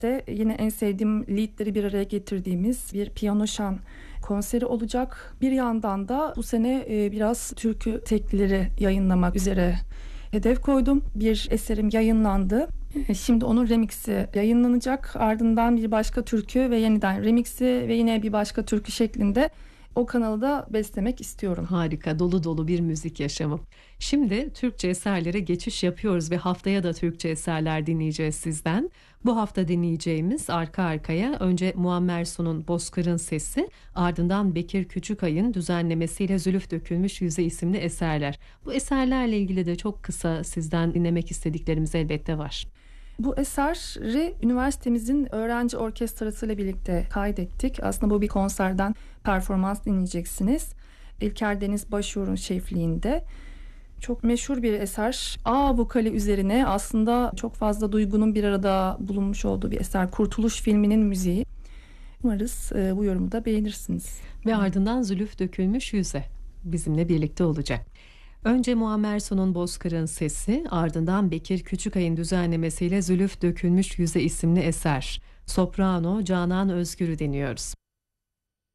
de yine en sevdiğim leadleri bir araya getirdiğimiz bir piyano şan konseri olacak. Bir yandan da bu sene biraz türkü teklileri yayınlamak üzere hedef koydum. Bir eserim yayınlandı. Şimdi onun remixi yayınlanacak. Ardından bir başka türkü ve yeniden remixi ve yine bir başka türkü şeklinde o kanalı da beslemek istiyorum. Harika, dolu dolu bir müzik yaşamı. Şimdi Türkçe eserlere geçiş yapıyoruz ve haftaya da Türkçe eserler dinleyeceğiz sizden. Bu hafta dinleyeceğimiz arka arkaya önce Muammer Sun'un Bozkır'ın Sesi, ardından Bekir Küçükay'ın düzenlemesiyle Zülüf Dökülmüş Yüze isimli eserler. Bu eserlerle ilgili de çok kısa sizden dinlemek istediklerimiz elbette var. Bu eseri üniversitemizin öğrenci orkestrasıyla birlikte kaydettik. Aslında bu bir konserden performans dinleyeceksiniz. İlker Deniz Başuğur'un şefliğinde. Çok meşhur bir eser. A vokali üzerine aslında çok fazla duygunun bir arada bulunmuş olduğu bir eser. Kurtuluş filminin müziği. Umarız bu yorumu da beğenirsiniz. Ve ardından Zülüf Dökülmüş Yüze bizimle birlikte olacak. Önce Muammer Sun'un Bozkır'ın Sesi, ardından Bekir Küçükay'ın düzenlemesiyle Zülüf Dökülmüş Yüze isimli eser. Soprano Canan Özgür'ü dinliyoruz.